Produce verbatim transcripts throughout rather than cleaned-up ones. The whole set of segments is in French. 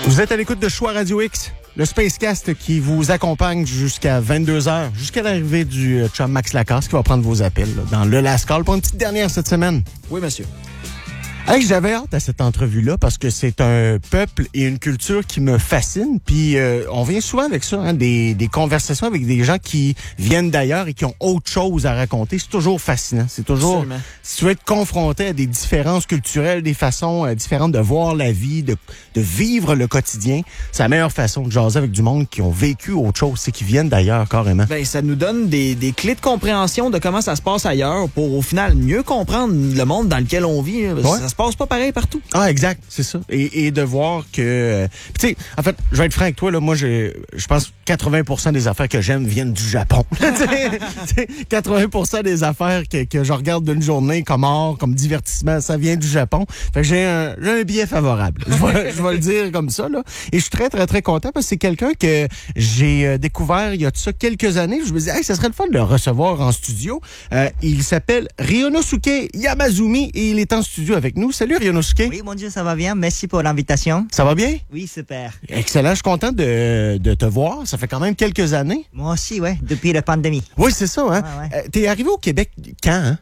Vous êtes à l'écoute de Choix Radio X, le Spacecast qui vous accompagne jusqu'à vingt-deux heures, jusqu'à l'arrivée du chum Max Lacasse qui va prendre vos appels là, dans le Last Call pour une petite dernière cette semaine. Oui, monsieur. Hey, j'avais hâte à cette entrevue-là parce que c'est un peuple et une culture qui me fascine. Puis euh, on vient souvent avec ça, hein, des, des conversations avec des gens qui viennent d'ailleurs et qui ont autre chose à raconter. C'est toujours fascinant. C'est toujours, Absolument. Si tu veux être confronté à des différences culturelles, des façons euh, différentes de voir la vie, de, de vivre le quotidien, c'est la meilleure façon de jaser avec du monde qui ont vécu autre chose, c'est qui viennent d'ailleurs carrément. Ben, ça nous donne des, des clés de compréhension de comment ça se passe ailleurs pour au final mieux comprendre le monde dans lequel on vit. Hein, ouais. Ça se passe pas pareil partout. Ah, exact, c'est ça. Et, et de voir que... Euh, tu sais, en fait, je vais être franc avec toi, là, moi, je pense que quatre-vingts pour cent des affaires que j'aime viennent du Japon. quatre-vingts pour cent des affaires que, que je regarde d'une journée comme art, comme divertissement, ça vient du Japon. Fait que j'ai un, j'ai un biais favorable. Je vais, je vais le dire comme ça, là. Et je suis très, très, très content parce que c'est quelqu'un que j'ai découvert il y a de ça quelques années. Je me disais, hey, ça serait le fun de le recevoir en studio. Euh, il s'appelle Ryonosuke Yamazumi et il est en studio avec nous. Salut, Ryonosuke. Oui, mon Dieu, ça va bien. Merci pour l'invitation. Ça va bien? Oui, super. Excellent. Je suis content de, de te voir. Ça fait quand même quelques années. Moi aussi, ouais, depuis la pandémie. Oui, c'est ça, hein? Ouais, ouais. Euh, t'es arrivé au Québec quand, hein?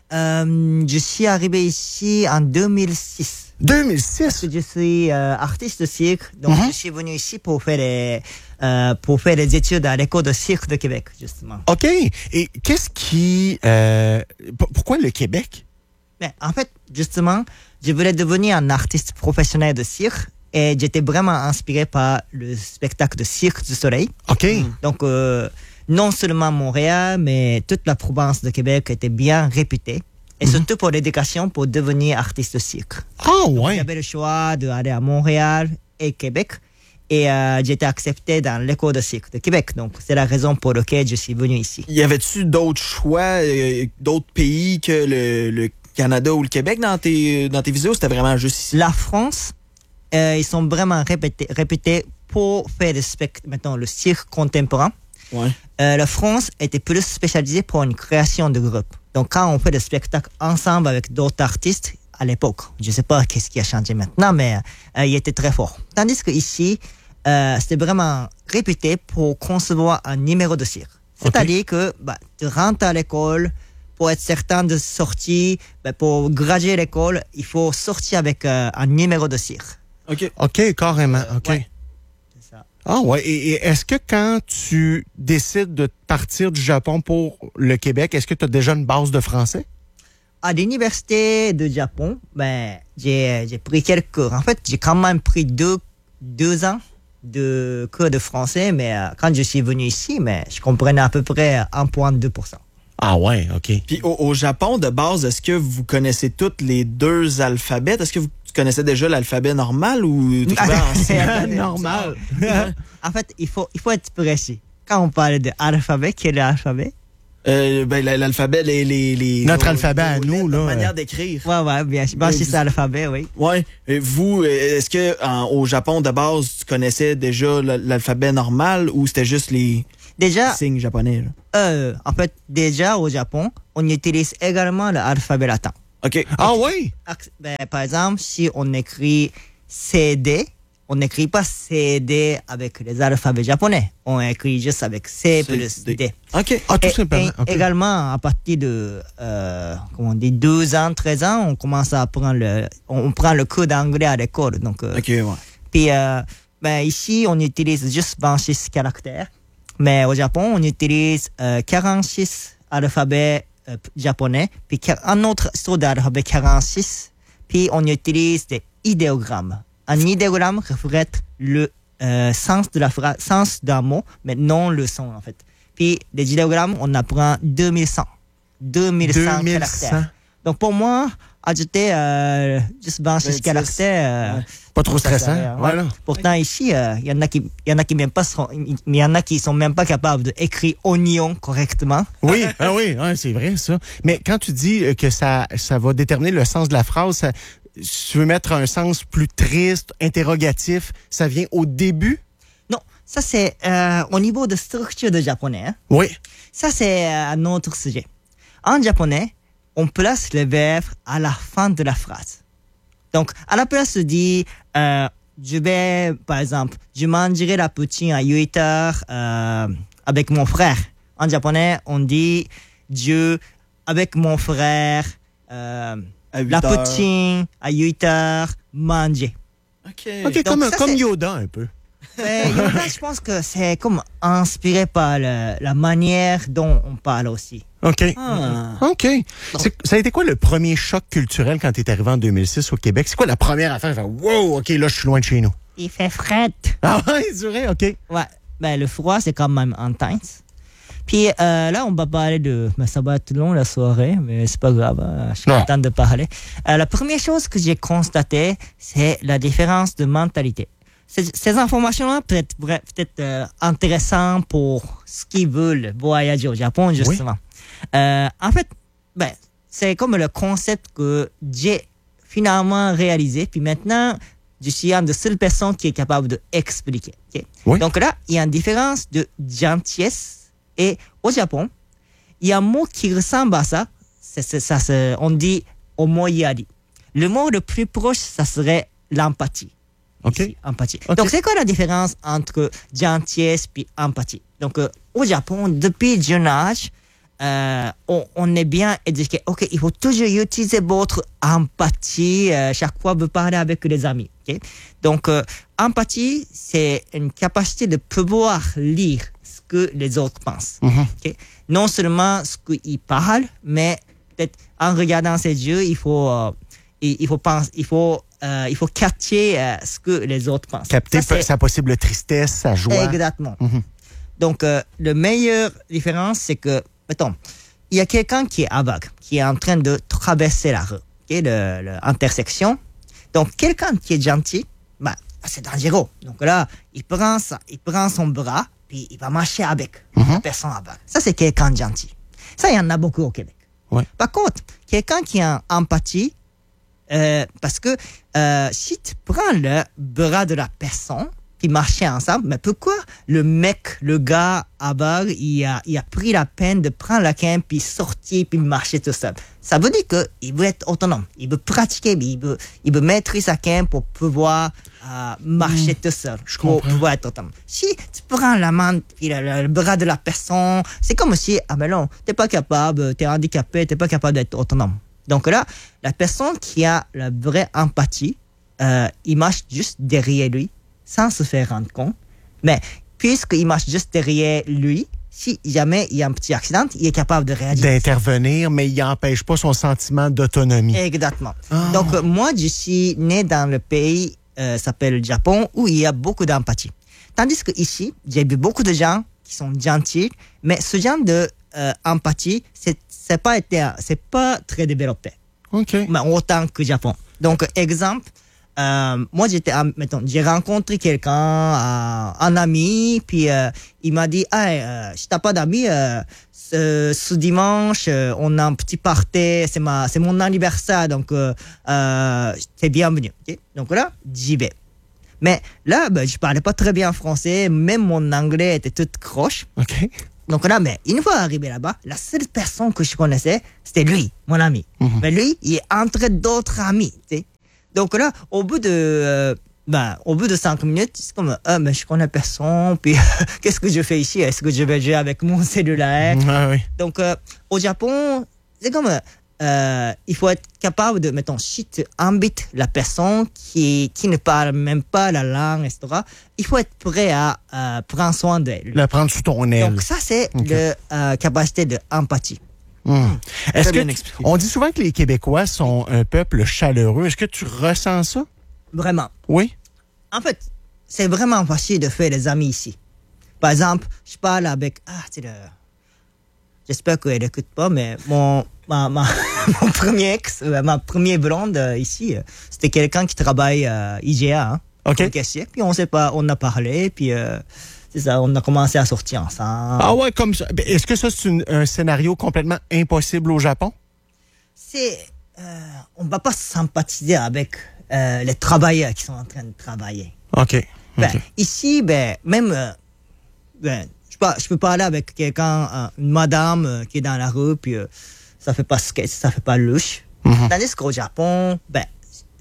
Euh, je suis arrivé ici en deux mille six. deux mille six? Je suis euh, artiste de cirque, donc mm-hmm. je suis venu ici pour faire les, euh, pour faire les études à l'école de cirque de Québec, justement. OK. Et qu'est-ce qui... Euh, p- pourquoi le Québec? Mais en fait, justement, je voulais devenir un artiste professionnel de cirque et j'étais vraiment inspiré par le spectacle de Cirque du Soleil. OK. Donc, euh, non seulement Montréal, mais toute la province de Québec était bien réputée. Et mm-hmm. surtout pour l'éducation, pour devenir artiste de cirque. Ah, ouais. J'avais le choix d'aller à Montréal et Québec. Et euh, j'ai été accepté dans l'école de cirque de Québec. Donc, c'est la raison pour laquelle je suis venu ici. Y avait-tu d'autres choix, euh, d'autres pays que le, le Canada ou le Québec dans tes, dans tes vidéos? C'était vraiment juste ici? La France, euh, ils sont vraiment réputés, réputés pour faire le, spect- maintenant, le cirque contemporain. Ouais. Euh, la France était plus spécialisée pour une création de groupe. Donc, quand on fait des spectacles ensemble avec d'autres artistes, à l'époque, je ne sais pas qu'est-ce qui a changé maintenant, mais euh, il était très fort. Tandis qu'ici, euh, c'était vraiment réputé pour concevoir un numéro de cirque. C'est-à-dire okay. que bah, tu rentres à l'école, pour être certain de sortir, bah, pour graduer l'école, il faut sortir avec euh, un numéro de cirque. OK. OK, carrément. OK. Ouais. C'est ça. Ah ouais. Et, et est-ce que quand tu décides de partir du Japon pour le Québec, est-ce que tu as déjà une base de français? À l'université de Japon, ben, j'ai, j'ai pris quelques cours. En fait, j'ai quand même pris deux, deux ans de cours de français, mais euh, quand je suis venu ici, mais je comprenais à peu près un virgule deux pour cent. Ah ouais, OK. Puis au, au Japon, de base, est-ce que vous connaissez tous les deux alphabets? Est-ce que vous tu connaissais déjà l'alphabet normal ou tu trouvais ancien? Normal. En fait, il faut, il faut être précis. Quand on parle de alphabet, quel est l'alphabet? Euh, ben, l'alphabet, les, les, les... Notre nos, alphabet nos, à nous, la là. manière euh... d'écrire. Ouais, ouais, bien sûr. Bon, c'est ça, l'alphabet, oui. Ouais. Et vous, est-ce que en, au Japon, de base, tu connaissais déjà l'alphabet normal ou c'était juste les déjà, signes japonais? Là? Euh, en fait, déjà, au Japon, on utilise également l'alphabet latin. OK. Ah oui? Ben, par exemple, si on écrit C D, on n'écrit pas C D avec les alphabets japonais. On écrit juste avec C plus D. D. OK. Ah, tout et, simplement. Et okay. également, à partir de, euh, comment on dit, douze ans, treize ans, on commence à prendre le, on prend le cours d'anglais à l'école. Donc, euh, OK, ouais. Puis, euh, ben, ici, on utilise juste vingt-six caractères. Mais au Japon, on utilise euh, quarante-six alphabets euh, japonais, puis un autre sort d'alphabet quarante-six, puis on utilise des idéogrammes. Un idéogramme reflète le euh, sens de la phrase, sens d'un mot, mais non le son en fait. Puis les idéogrammes, on apprend deux mille cent. deux mille cent caractères. Donc pour moi, ajouter euh, juste vingt-six caractères, euh, ouais. Pas trop stressant. Ouais. Voilà. Pourtant ici, il euh, y en a qui, il y en a qui même pas, il y en a qui sont même pas capables d'écrire oignon correctement. Oui, ah oui, ouais, c'est vrai ça. Mais quand tu dis que ça, ça va déterminer le sens de la phrase, ça, si tu veux mettre un sens plus triste, interrogatif, ça vient au début? Non, ça c'est euh, au niveau de structure de japonais. Hein. Oui. Ça c'est euh, un autre sujet. En japonais, on place le verbe à la fin de la phrase. Donc, à la place de dire euh, je vais, par exemple, je mangerai la poutine à huit heures euh, avec mon frère. En japonais, on dit je avec mon frère, euh, la poutine à huit heures, manger. OK. OK, Donc, comme, ça, comme c'est- Yoda un peu. Mais Yoda, je pense que c'est comme inspiré par le- la manière dont on parle aussi. OK. Ah. OK. C'est- Ça a été quoi le premier choc culturel quand tu es arrivé en deux mille six au Québec? C'est quoi la première affaire? Faire, wow, OK, là, je suis loin de chez nous. Il fait fret. Ah ouais, c'est vrai, OK. Ouais, ben le froid, c'est quand même intense. Puis euh, là, on va parler de... Ben, ça va être long la soirée, mais c'est pas grave. hein, Je suis Non. content de parler. Euh, la première chose que j'ai constatée, c'est la différence de mentalité. Ces, ces informations-là peuvent être vra- peut-être euh, intéressantes pour ceux qui veulent voyager au Japon, justement. Euh, en fait, ben, c'est comme le concept que j'ai finalement réalisé. Puis maintenant, je suis une des seules personnes qui est capable d'expliquer. ok? Oui. Donc là, il y a une différence de gentillesse. Et au Japon, il y a un mot qui ressemble à ça. C'est, c'est, ça c'est, on dit omoyari. Le mot le plus proche, ça serait l'empathie. OK. Ici, empathie. OK. Donc, c'est quoi la différence entre gentillesse et empathie? Donc, euh, au Japon, depuis le jeune âge, euh, on, on est bien éduqué. OK, il faut toujours utiliser votre empathie euh, chaque fois que vous parlez avec les amis. ok? Donc, euh, empathie, c'est une capacité de pouvoir lire ce que les autres pensent. Mhm. ok? Non seulement ce qu'ils parlent, mais peut-être en regardant ses yeux, il faut, euh, il, il faut penser, il faut, euh, il faut capter euh, ce que les autres pensent. Capter Ça, c'est- sa possible tristesse, sa joie. Exactement. Mhm. Donc, euh, la meilleure différence, c'est que, mettons, il y a quelqu'un qui est aveugle, qui est en train de traverser la rue, okay, l'intersection. Donc, quelqu'un qui est gentil, bah, c'est dangereux. Donc là, il prend, ça, il prend son bras, puis il va marcher avec la personne aveugle. Ça, c'est quelqu'un de gentil. Ça, il y en a beaucoup au Québec. Ouais. Par contre, quelqu'un qui a empathie, euh, parce que euh, si tu prends le bras de la personne, puis marcher ensemble, mais pourquoi le mec, le gars aveugle, il a, il a pris la peine de prendre la canne, puis sortir, puis marcher tout seul? Ça veut dire qu'il veut être autonome, il veut pratiquer, il veut, il veut maîtriser sa canne pour pouvoir euh, marcher tout seul, pour comprends. pouvoir être autonome. Si tu prends la main, puis le, le- le bras de la personne, c'est comme si, ah ben non, t'es pas capable, t'es handicapé, t'es pas capable d'être autonome. Donc là, la personne qui a la vraie empathie, euh, il marche juste derrière lui, sans se faire rendre compte. Mais puisqu'il marche juste derrière lui, si jamais il y a un petit accident, il est capable de réagir. D'intervenir, mais il n'empêche pas son sentiment d'autonomie. Exactement. Ah. Donc, euh, moi, je suis né dans le pays, euh, s'appelle le Japon, où il y a beaucoup d'empathie. Tandis que ici, j'ai vu beaucoup de gens qui sont gentils, mais ce genre de euh, empathie, c'est, c'est pas été, c'est pas très développé. OK. Mais autant que Japon. Donc, exemple, euh, moi, j'étais, à- mettons, j'ai rencontré quelqu'un, euh, un ami, puis euh, il m'a dit, hey, euh, si t'as pas d'amis, euh, ce, ce dimanche, euh, on a un petit party, c'est ma, c'est mon anniversaire, donc euh, euh, t'es bienvenu. ok? Donc là, j'y vais. Mais là, ben, je parlais pas très bien français, même mon anglais était tout croche. OK. Donc là, mais une fois arrivé là-bas, la seule personne que je connaissais, c'était lui, mon ami. Mais lui, il est entre d'autres amis, tu sais. Donc là, au bout de, euh, ben, au bout de cinq minutes, c'est comme, ah, mais je connais personne, puis qu'est-ce que je fais ici? Est-ce que je vais jouer avec mon cellulaire? Ah oui. Donc, euh, au Japon, c'est comme, euh, il faut être capable de, mettons, si tu invites la personne qui, qui ne parle même pas la langue, et cetera, il faut être prêt à euh, prendre soin d'elle. Le prendre sous ton aile. Donc, ça, c'est Ok. la euh, capacité d'empathie. Hum. Est-ce Très bien que expliqué. on dit souvent que les Québécois sont un peuple chaleureux. Est-ce que tu ressens ça? Vraiment. Oui. En fait, c'est vraiment facile de faire des amis ici. Par exemple, je parle avec... Ah, c'est le... J'espère qu'elle n'écoute pas, mais mon, ma, ma, mon premier ex, euh, ma première blonde euh, ici, euh, c'était quelqu'un qui travaille à I G A, hein, OK. comme caissier. Puis on s'est pas, on a parlé, puis euh, c'est ça, on a commencé à sortir ensemble. Ah ouais, comme ça. Ben, est-ce que ça, c'est une- un scénario complètement impossible au Japon? C'est... Euh, on ne va pas sympathiser avec euh, les travailleurs qui sont en train de travailler. OK. Ben, OK. ici, ben, même, euh, ben, je, peux, je peux parler avec quelqu'un, euh, une madame euh, qui est dans la rue, puis euh, ça fait pas sketch, ça fait pas louche. Mhm. Tandis qu'au Japon, ben,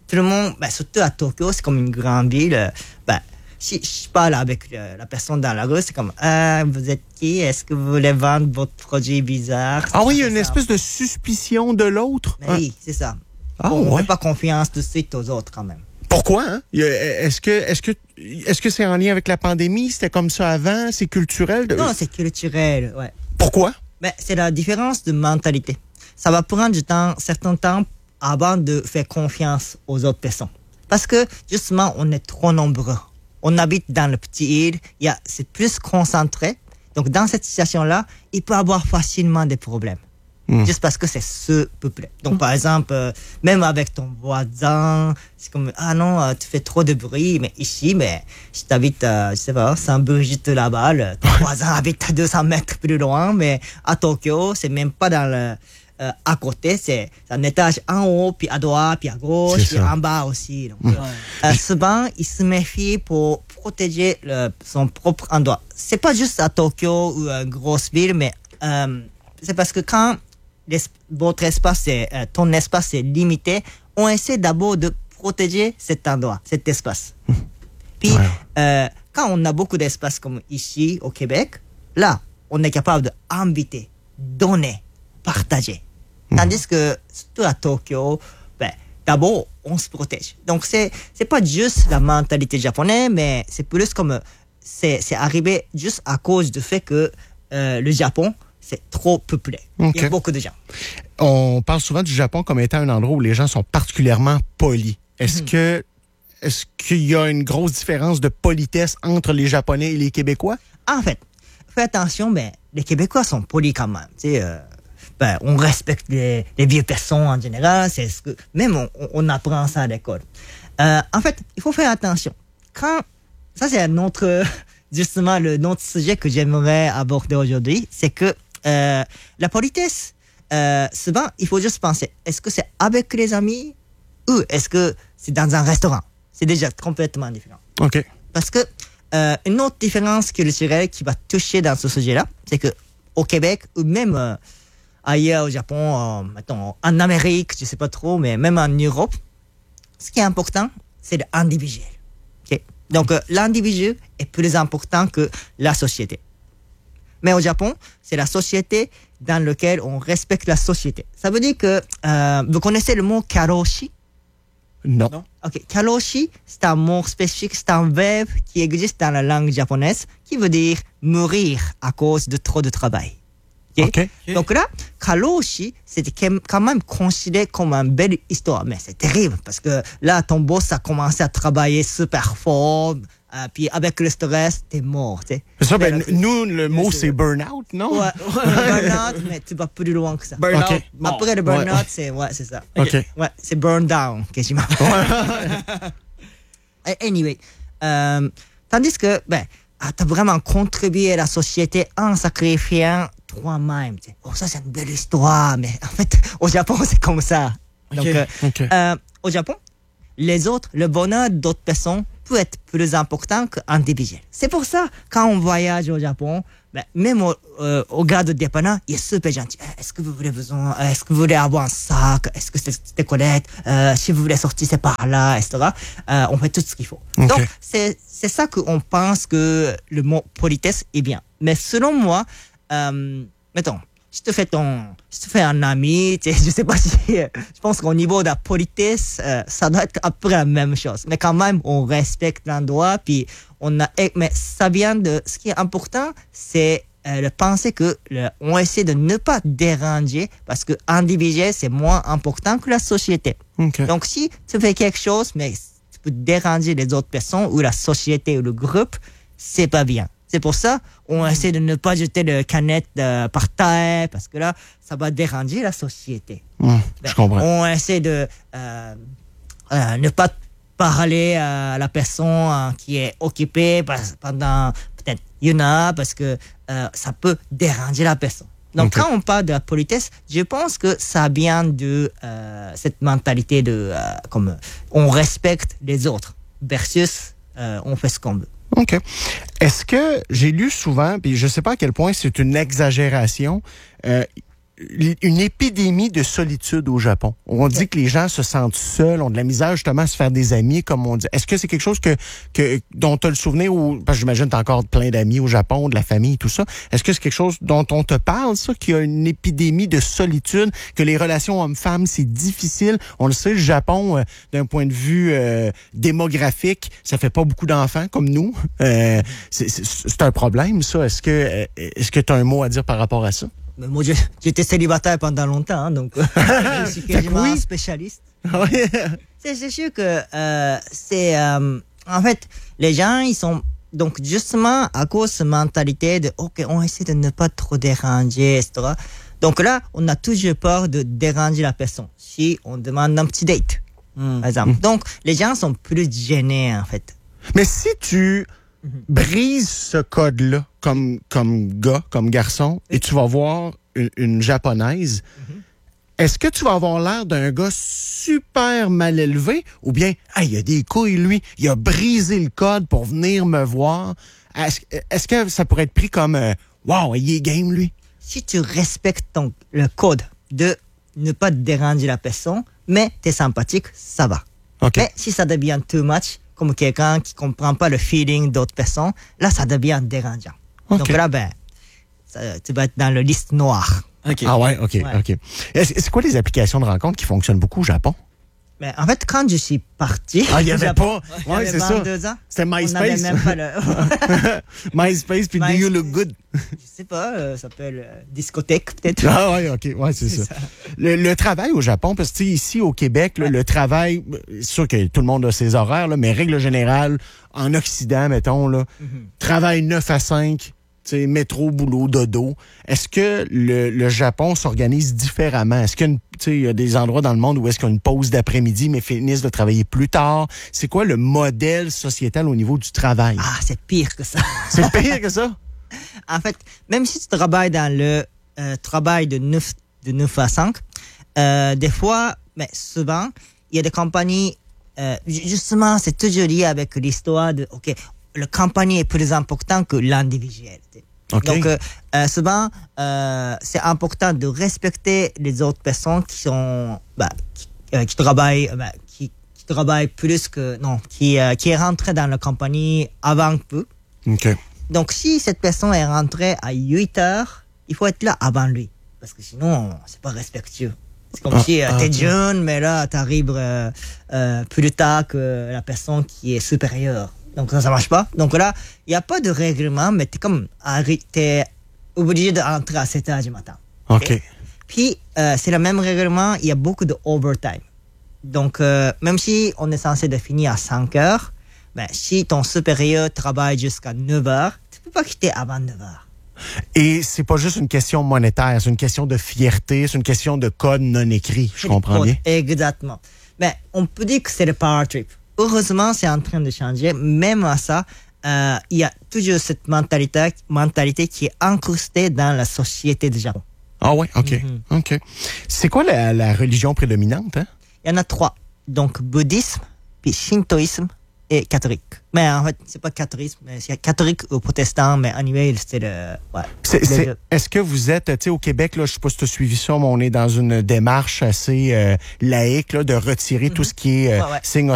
tout le monde, ben, surtout à Tokyo, c'est comme une grande ville. euh, Ben, si je parle avec euh, la personne dans la rue, c'est comme, ah, vous êtes qui? Est-ce que vous voulez vendre votre produit bizarre? Ah oui, il y a C'est une ça. espèce de suspicion de l'autre. Mais Hein? oui, c'est ça. Ah, on ne ouais. fait pas confiance tout de suite aux autres quand même. Pourquoi? Hein? Il y a- Est-ce que est-ce que est-ce que c'est en lien avec la pandémie? C'était comme ça avant? C'est culturel? De- Non, c'est culturel, ouais. Pourquoi? Mais c'est la différence de mentalité. Ça va prendre du temps, certain temps avant de faire confiance aux autres personnes. Parce que, justement, on est trop nombreux. On habite dans le petit île, il y a, c'est plus concentré. Donc, dans cette situation-là, il peut y avoir facilement des problèmes. Mm. Juste parce que c'est ce peuple. Donc, par exemple, euh, même avec ton voisin, c'est comme, ah non, euh, tu fais trop de bruit, mais ici, mais si tu habites, euh, je sais pas, Saint-Brigitte de Laval, ton voisin habite à deux cents mètres plus loin, mais à Tokyo, c'est même pas dans le, euh, à côté, c'est c'est un étage en haut, puis à droite, puis à gauche, C'est puis ça. en bas aussi. Donc, euh, euh, souvent, il se méfie pour protéger le, son propre endroit. C'est pas juste à Tokyo ou une grosse ville, mais euh, c'est parce que quand l'es- votre espace, est, euh, ton espace est limité, on essaie d'abord de protéger cet endroit, cet espace. Puis, Ouais. euh, quand on a beaucoup d'espace comme ici au Québec, là, on est capable d'inviter, donner, partager. Tandis que, surtout à Tokyo, ben, d'abord, on se protège. Donc, c'est, c'est pas juste la mentalité japonaise, mais c'est plus comme, c'est, c'est arrivé juste à cause du fait que euh, le Japon, c'est trop peuplé. Il y a Ok. beaucoup de gens. On parle souvent du Japon comme étant un endroit où les gens sont particulièrement polis. Est-ce que est-ce qu'il y a une grosse différence de politesse entre les Japonais et les Québécois? En fait, fais attention, mais les Québécois sont polis quand même. Tu sais, euh, ben, on respecte les, les vieilles personnes en général. C'est ce que, même on, on apprend ça à l'école. Euh, en fait, il faut faire attention. Quand, ça c'est un autre, justement, le autre sujet que j'aimerais aborder aujourd'hui, c'est que euh, la politesse, euh, souvent, il faut juste penser, est-ce que c'est avec les amis ou est-ce que c'est dans un restaurant? C'est déjà complètement différent. OK. Parce que euh, une autre différence culturelle qui va toucher dans ce sujet-là, c'est que au Québec ou même euh, ailleurs au Japon, euh, mettons, en Amérique, je sais pas trop, mais même en Europe, ce qui est important, c'est l'individuel. Okay? Donc euh, l'individu est plus important que la société. Mais au Japon, c'est la société dans laquelle on respecte la société. Ça veut dire que euh, vous connaissez le mot karoshi? Non. Non. Ok, karoshi, c'est un mot spécifique, c'est un verbe qui existe dans la langue japonaise qui veut dire mourir à cause de trop de travail. Ok? OK. Donc là, karoshi, c'était quand quand même considéré comme une belle histoire, mais c'est terrible parce que là, ton boss a commencé à travailler super fort, euh, puis avec le stress, t'es mort, tu sais. C'est ça, ben, Mais là, nous, le mot, c'est- c'est burn-out, non? Ouais, ouais, burn-out, mais tu vas plus loin que ça. Burnout. Ok. Bon. Après le burn-out, Ouais. c'est, ouais, c'est ça. OK. Ouais, c'est burn down, quasiment. Anyway, euh, tandis que, ben, ah, t'as vraiment contribué à la société en sacrifiant toi-même. tu sais. Oh, ça, c'est une belle histoire, mais en fait, au Japon, c'est comme ça. Donc, Ok. euh, OK. euh, au Japon, les autres, le bonheur d'autres personnes peut être plus important qu'individuel. C'est pour ça, quand on voyage au Japon, ben, même au, euh, au gars de dépanneur, il est super gentil. Eh, Est-ce que vous voulez besoin, euh, est-ce que vous voulez avoir un sac? Est-ce que c'est des collectes? Euh, si vous voulez sortir, c'est par là, et cetera. Euh, on fait tout ce qu'il faut. Ok. Donc, c'est, c'est ça qu'on pense que le mot politesse est bien. Mais selon moi, euh, mettons, si tu fais ton, si tu fais un ami, tu sais, je sais pas si, euh, je pense qu'au niveau de la politesse, euh, ça doit être à peu près la même chose. Mais quand même, on respecte l'endroit, puis on a, eh, mais ça vient de, ce qui est important, c'est euh, le penser que le, on essaie de ne pas déranger parce que individuel, c'est moins important que la société. OK. Donc, si tu fais quelque chose, mais tu peux déranger les autres personnes ou la société ou le groupe, c'est pas bien. C'est pour ça, on essaie de ne pas jeter de canettes euh, par terre parce que là, ça va déranger la société. Hum, Ben, je comprends. On essaie de euh, euh, ne pas parler à la personne euh, qui est occupée par- pendant peut-être une heure parce que euh, ça peut déranger la personne. Donc, Ok. quand on parle de la politesse, je pense que ça vient de euh, cette mentalité de euh, comme on respecte les autres versus euh, on fait ce qu'on veut. OK. Est-ce que j'ai lu souvent, puis je sais pas à quel point c'est une exagération, euh, une épidémie de solitude au Japon. On dit que les gens se sentent seuls, ont de la misère justement à se faire des amis, comme on dit. Est-ce que c'est quelque chose que, que dont tu as le souvenir, ou parce que j'imagine que tu as encore plein d'amis au Japon, de la famille, tout ça. Est-ce que c'est quelque chose dont on te parle, ça, qu'il y a une épidémie de solitude, que les relations hommes-femmes, c'est difficile? On le sait, le Japon, euh, d'un point de vue euh, démographique, ça fait pas beaucoup d'enfants comme nous. Euh, c'est, c'est, c'est un problème, ça. Est-ce que euh, est-ce que tu as un mot à dire par rapport à ça? Mais moi, je- j'étais célibataire pendant longtemps, hein, donc je suis quasiment oui. un spécialiste. Ouais. C'est c'est sûr que euh, c'est... euh, en fait, les gens, ils sont... Donc, justement, à cause de cette mentalité de « OK, on essaie de ne pas trop déranger, et cetera » Donc là, on a toujours peur de déranger la personne. Si on demande un petit date, Mm. par exemple. Donc, les gens sont plus gênés, en fait. Mais si tu brises ce code-là comme, comme gars, comme garçon, et tu vas voir une, une japonaise, est-ce que tu vas avoir l'air d'un gars super mal élevé ou bien, ah, il a des couilles, lui, il a brisé le code pour venir me voir? Est-ce, est-ce que ça pourrait être pris comme, euh, wow, il est game, lui? Si tu respectes ton, le code de ne pas déranger la personne, mais tu es sympathique, ça va. OK. Mais si ça devient too much, comme quelqu'un qui comprend pas le feeling d'autres personnes, là, ça devient dérangeant. OK. Donc là, ben, ça, tu vas être dans la liste noire. OK. Ah ouais, OK, Ouais. OK. Est-ce- c'est quoi les applications de rencontres qui fonctionnent beaucoup au Japon? Mais en fait, quand je suis parti... Ah, il y avait Japon, pas. j'avais Ouais, c'est ça. vingt-deux ans. C'était On n'avait MySpace. même pas le... MySpace puis Do You MySpace. Look Good. je sais pas, euh, ça s'appelle euh, discothèque, peut-être. Ah ouais, OK, ouais, c'est ça. Le, le travail au Japon, parce que tu sais, ici au Québec, là, Ouais. le travail, c'est sûr que tout le monde a ses horaires, là, mais règle générale, en Occident, mettons, là, travail neuf à cinq, tu sais, métro, boulot, dodo. Est-ce que le, le Japon s'organise différemment? Est-ce qu'il y a, une- tu sais, il y a des endroits dans le monde où est-ce qu'il y a une pause d'après-midi, mais finissent de travailler plus tard? C'est quoi le modèle sociétal au niveau du travail? Ah, c'est pire que ça. C'est pire que ça? En fait, même si tu travailles dans le euh, travail de neuf, de neuf à cinq, euh, des fois, mais souvent, il y a des compagnies, euh, ju- justement, c'est toujours lié avec l'histoire de, OK, le compagnie est plus important que l'individuel. tu sais. OK. Donc, euh, euh, souvent, euh, c'est important de respecter les autres personnes qui sont, bah, qui, euh, qui travaillent, euh, bah, qui, qui travaillent plus que, non, qui, euh, qui est rentré dans la compagnie avant peu. OK. Donc, si cette personne est rentrée à huit heures, il faut être là avant lui. Parce que sinon, c'est pas respectueux. C'est comme Ah, si euh, ah, t'es ok. jeune, mais là, t'arrives euh, euh, plus tard que la personne qui est supérieure. Donc, ça, ça marche pas. Donc là, il n'y a pas de règlement, mais t'es comme, arri- t'es obligé d'entrer à sept heures du matin. OK. Puis, euh, c'est le même règlement, il y a beaucoup de overtime. Donc, euh, même si on est censé de finir à cinq heures, ben, si ton supérieur travaille jusqu'à neuf heures, tu peux pas quitter avant neuf heures. Et c'est pas juste une question monétaire, c'est une question de fierté, c'est une question de code non écrit, je comprends bien. Exactement. Mais on peut dire que c'est le power trip. Heureusement, c'est en train de changer. Même à ça, euh, il y a toujours cette mentalité, mentalité qui est incrustée dans la société du Japon. Ah ouais, OK. OK. C'est quoi la, la religion prédominante, hein? Il y en a trois. Donc, bouddhisme, puis shintoïsme et catholique. Mais en fait, c'est pas catholique, mais c'est catholique ou protestant, mais anyway, c'est le... Ouais. C'est- Les c'est- deux. Est-ce que vous êtes, tu sais, au Québec, là, je sais pas si tu as suivi ça, mais on est dans une démarche assez euh, laïque là, de retirer tout ce qui est euh, Ouais, ouais. signe